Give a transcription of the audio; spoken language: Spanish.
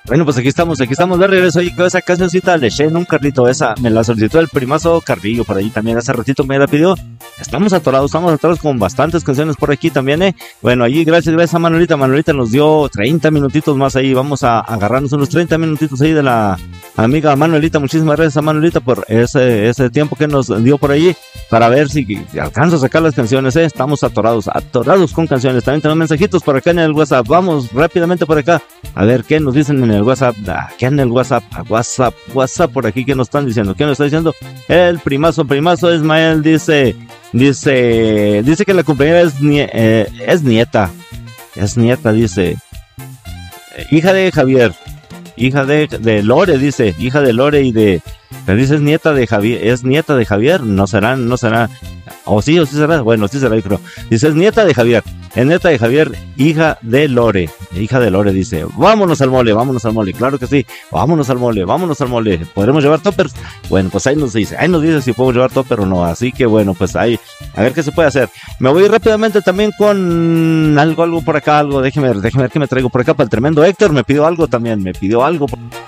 Bueno, pues aquí estamos de regreso ahí con esa cancioncita le eché en un carrito, esa me la solicitó el primazo Carrillo por ahí también, hace ratito me la pidió. Estamos atorados con bastantes canciones por aquí también, Bueno, allí gracias a Manuelita nos dio 30 minutitos más ahí, vamos a agarrarnos unos 30 minutitos ahí de la amiga Manuelita, muchísimas gracias a Manuelita por ese tiempo que nos dio por allí, para ver si alcanzo a sacar las canciones, Estamos atorados con canciones, también tenemos mensajitos por acá en el WhatsApp, vamos rápidamente por acá, a ver qué nos dicen en el WhatsApp, aquí en el WhatsApp por aquí, ¿qué nos están diciendo? ¿Qué nos está diciendo? El primazo Ismael dice que la compañera es nieta, dice, hija de Javier, hija de Lore, dice, hija de Lore y de, pero dice es nieta de Javier, no será, o sí será, bueno, sí será, creo, dice es nieta de Javier, hija de Lore, dice, vámonos al mole, claro que sí, vámonos al mole, ¿podremos llevar toppers? Bueno, pues ahí nos dice si podemos llevar topper o no, así que bueno, pues ahí, a ver qué se puede hacer. Me voy rápidamente también con algo por acá, déjeme ver qué me traigo por acá para el tremendo Héctor, me pidió algo.